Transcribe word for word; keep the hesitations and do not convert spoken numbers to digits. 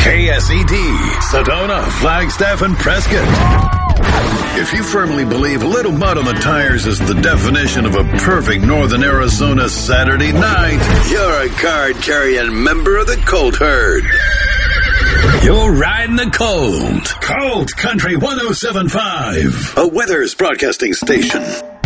K S E D, Sedona, Flagstaff, and Prescott. If you firmly believe a little mud on the tires is the definition of a perfect Northern Arizona Saturday night, you're a card-carrying member of the Colt herd. You're riding the Colt. Colt Country one oh seven point five, a Weathers broadcasting station.